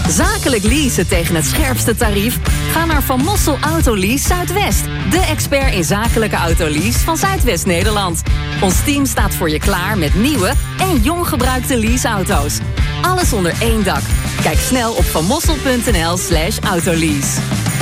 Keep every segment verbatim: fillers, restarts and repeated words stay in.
Zakelijk leasen tegen het scherpste tarief? Ga naar Van Mossel Autolease Zuidwest. De expert in zakelijke autolease van Zuidwest-Nederland. Ons team staat voor je klaar met nieuwe en jong gebruikte leaseauto's. Alles onder één dak. Kijk snel op vanmossel.nl slash autolease.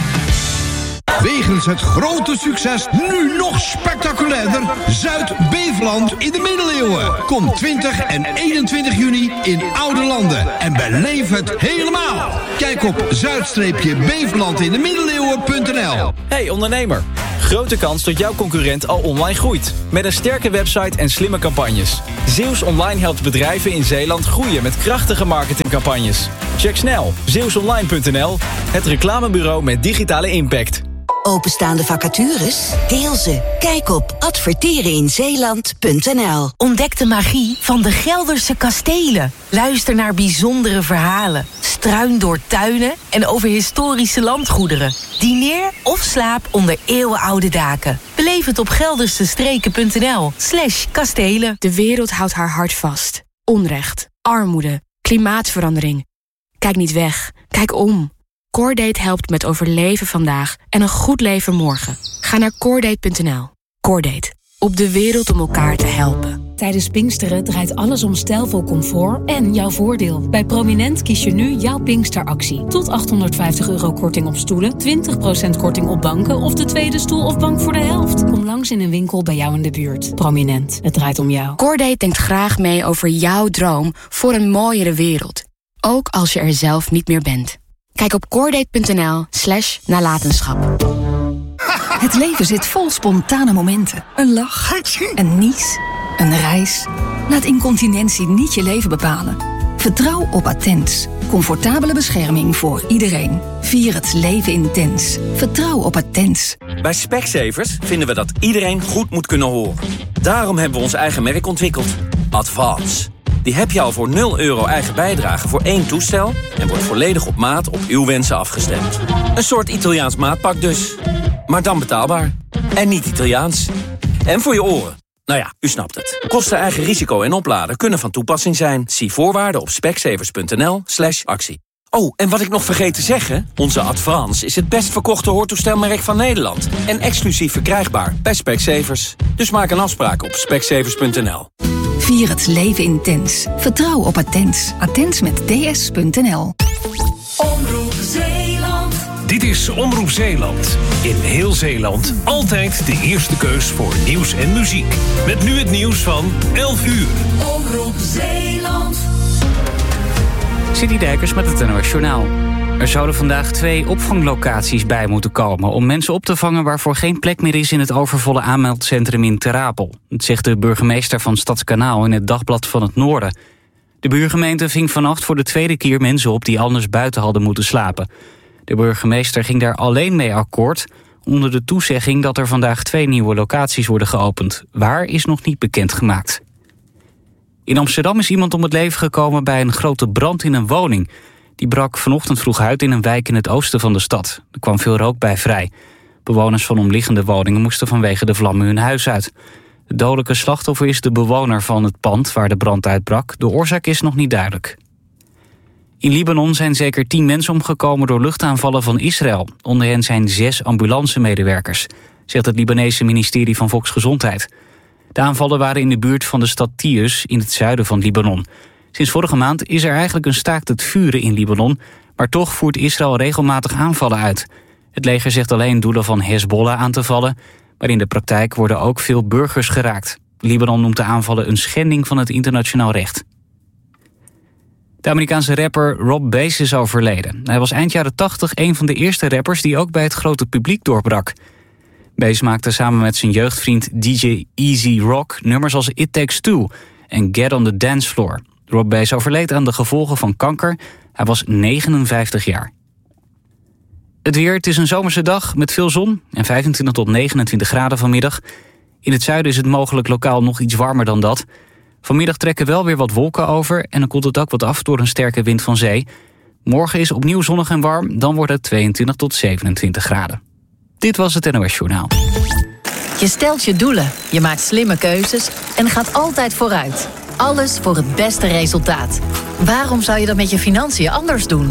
Wegens het grote succes nu nog spectaculairder Zuid-Beveland in de middeleeuwen. Kom twintig en eenentwintig juni in Oude Landen en beleef het helemaal. Kijk op zuid-beveland in de middeleeuwen punt n l. Hey ondernemer, grote kans dat jouw concurrent al online groeit. Met een sterke website en slimme campagnes. Zeeuws Online helpt bedrijven in Zeeland groeien met krachtige marketingcampagnes. Check snel zeeuws online punt n l, het reclamebureau met digitale impact. Openstaande vacatures? Deel ze. Kijk op adverteren in zeeland punt n l. Ontdek de magie van de Gelderse kastelen. Luister naar bijzondere verhalen. Struin door tuinen en over historische landgoederen. Dineer of slaap onder eeuwenoude daken. Beleef het op geldersestreken punt n l slash kastelen. De wereld houdt haar hart vast. Onrecht, armoede, klimaatverandering. Kijk niet weg, kijk om. Coordate helpt met overleven vandaag en een goed leven morgen. Ga naar coordate punt n l. Coordate, op de wereld om elkaar te helpen. Tijdens Pinksteren draait alles om stijlvol comfort en jouw voordeel. Bij Prominent kies je nu jouw Pinksteractie. Tot achthonderdvijftig euro korting op stoelen, twintig procent korting op banken of de tweede stoel of bank voor de helft. Kom langs in een winkel bij jou in de buurt. Prominent, het draait om jou. Coordate denkt graag mee over jouw droom voor een mooiere wereld. Ook als je er zelf niet meer bent. Kijk op coordate punt n l slash nalatenschap. Het leven zit vol spontane momenten. Een lach, een nies, een reis. Laat incontinentie niet je leven bepalen. Vertrouw op Attens. Comfortabele bescherming voor iedereen. Vier het leven intens. Vertrouw op Attens. Bij Specsavers vinden we dat iedereen goed moet kunnen horen. Daarom hebben we ons eigen merk ontwikkeld. Advance. Die heb je al voor nul euro eigen bijdrage voor één toestel en wordt volledig op maat op uw wensen afgestemd. Een soort Italiaans maatpak dus. Maar dan betaalbaar. En niet Italiaans. En voor je oren. Nou ja, u snapt het. Kosten, eigen risico en opladen kunnen van toepassing zijn. Zie voorwaarden op specsavers punt n l slash actie. Oh, en wat ik nog vergeet te zeggen. Onze Advance is het best verkochte hoortoestelmerk van Nederland. En exclusief verkrijgbaar bij Specsavers. Dus maak een afspraak op specsavers punt n l. Vier het leven intens. Vertrouw op Attens. Attens met d s punt n l. Omroep Zeeland. Dit is Omroep Zeeland. In heel Zeeland altijd de eerste keus voor nieuws en muziek. Met nu het nieuws van elf uur. Omroep Zeeland. City Dijkers met het N O S Journaal. Er zouden vandaag twee opvanglocaties bij moeten komen om mensen op te vangen waarvoor geen plek meer is in het overvolle aanmeldcentrum in Ter Apel. Dat zegt de burgemeester van Stadskanaal in het Dagblad van het Noorden. De buurgemeente ving vannacht voor de tweede keer mensen op die anders buiten hadden moeten slapen. De burgemeester ging daar alleen mee akkoord onder de toezegging dat er vandaag twee nieuwe locaties worden geopend. Waar is nog niet bekendgemaakt. In Amsterdam is iemand om het leven gekomen bij een grote brand in een woning. Die brak vanochtend vroeg uit in een wijk in het oosten van de stad. Er kwam veel rook bij vrij. Bewoners van omliggende woningen moesten vanwege de vlammen hun huis uit. Het dodelijke slachtoffer is de bewoner van het pand waar de brand uitbrak. De oorzaak is nog niet duidelijk. In Libanon zijn zeker tien mensen omgekomen door luchtaanvallen van Israël. Onder hen zijn zes ambulancemedewerkers, zegt het Libanese ministerie van Volksgezondheid. De aanvallen waren in de buurt van de stad Tius in het zuiden van Libanon. Sinds vorige maand is er eigenlijk een staakt het vuren in Libanon, maar toch voert Israël regelmatig aanvallen uit. Het leger zegt alleen doelen van Hezbollah aan te vallen, maar in de praktijk worden ook veel burgers geraakt. Libanon noemt de aanvallen een schending van het internationaal recht. De Amerikaanse rapper Rob Base is overleden. Hij was eind jaren tachtig een van de eerste rappers die ook bij het grote publiek doorbrak. Base maakte samen met zijn jeugdvriend D J Easy Rock nummers als It Takes Two en Get on the Dance Floor. Rob Base overleed aan de gevolgen van kanker. Hij was negenenvijftig jaar. Het weer, het is een zomerse dag met veel zon en vijfentwintig tot negenentwintig graden vanmiddag. In het zuiden is het mogelijk lokaal nog iets warmer dan dat. Vanmiddag trekken wel weer wat wolken over en dan koelt het ook wat af door een sterke wind van zee. Morgen is opnieuw zonnig en warm, dan wordt het tweeëntwintig tot zevenentwintig graden. Dit was het N O S Journaal. Je stelt je doelen, je maakt slimme keuzes en gaat altijd vooruit. Alles voor het beste resultaat. Waarom zou je dat met je financiën anders doen?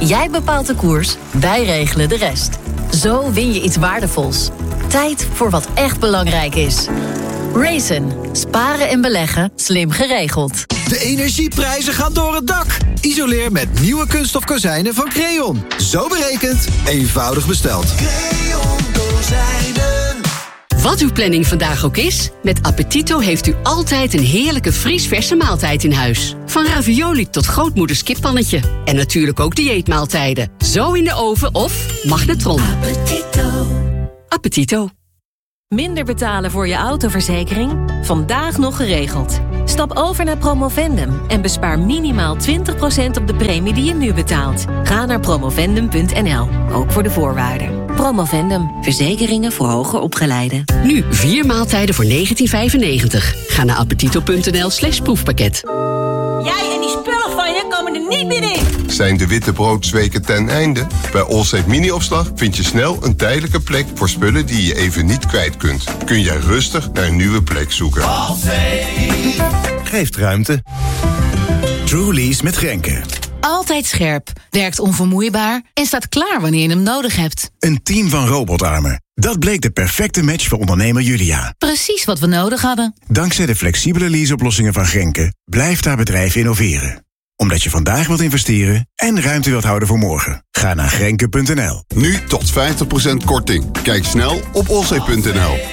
Jij bepaalt de koers, wij regelen de rest. Zo win je iets waardevols. Tijd voor wat echt belangrijk is. Raisin. Sparen en beleggen. Slim geregeld. De energieprijzen gaan door het dak. Isoleer met nieuwe kunststof kozijnen van Creon. Zo berekend, eenvoudig besteld. Creon kozijnen. Wat uw planning vandaag ook is, met Appetito heeft u altijd een heerlijke vriesverse maaltijd in huis. Van ravioli tot grootmoeders kippannetje. En natuurlijk ook dieetmaaltijden. Zo in de oven of magnetron. Appetito. Appetito. Minder betalen voor je autoverzekering? Vandaag nog geregeld. Stap over naar Promovendum en bespaar minimaal twintig procent op de premie die je nu betaalt. Ga naar promovendum punt n l, ook voor de voorwaarden. Promovendum, verzekeringen voor hoger opgeleiden. Nu vier maaltijden voor negentien vijfennegentig. Ga naar appetito.nl slash proefpakket. Jij en die spullen van je komen er niet meer in. Zijn de witte broodsweken ten einde? Bij Allsafe Mini-opslag vind je snel een tijdelijke plek voor spullen die je even niet kwijt kunt. Kun jij rustig naar een nieuwe plek zoeken. Allsafe geeft ruimte. Trulease met Grenke. Altijd scherp, werkt onvermoeibaar en staat klaar wanneer je hem nodig hebt. Een team van robotarmen. Dat bleek de perfecte match voor ondernemer Julia. Precies wat we nodig hadden. Dankzij de flexibele leaseoplossingen van Grenke blijft haar bedrijf innoveren. Omdat je vandaag wilt investeren en ruimte wilt houden voor morgen. Ga naar grenke punt n l. Nu tot vijftig procent korting. Kijk snel op allsafe punt n l.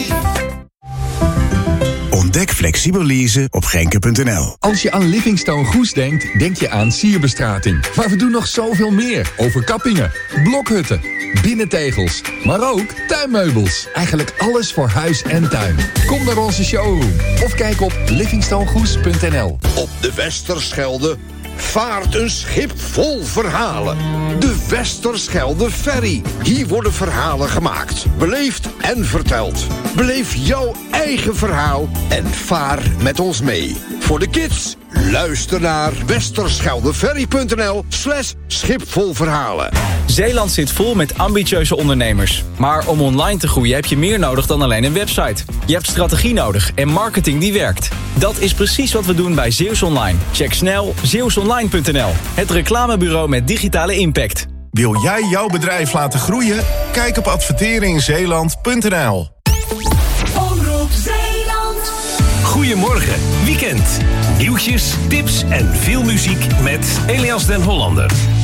Ontdek flexibel leasen op grenke punt n l. Als je aan Livingstone Goes denkt, denk je aan sierbestrating. Maar we doen nog zoveel meer. Overkappingen, blokhutten, binnentegels, maar ook tuinmeubels. Eigenlijk alles voor huis en tuin. Kom naar onze showroom of kijk op livingstone goes punt n l. Op de Westerschelde vaart een schip vol verhalen. De Westerschelde Ferry. Hier worden verhalen gemaakt, beleefd en verteld. Beleef jouw eigen verhaal en vaar met ons mee. Voor de kids, luister naar westerscheldeferry punt n l slash schipvolverhalen. Zeeland zit vol met ambitieuze ondernemers. Maar om online te groeien heb je meer nodig dan alleen een website. Je hebt strategie nodig en marketing die werkt. Dat is precies wat we doen bij Zeeuws Online. Check snel zeeuws online punt n l. Het reclamebureau met digitale impact. Wil jij jouw bedrijf laten groeien? Kijk op adverteren in zeeland punt n l. Omroep Zeeland. Goedemorgen, weekend. Nieuwtjes, tips en veel muziek met Elias den Hollander.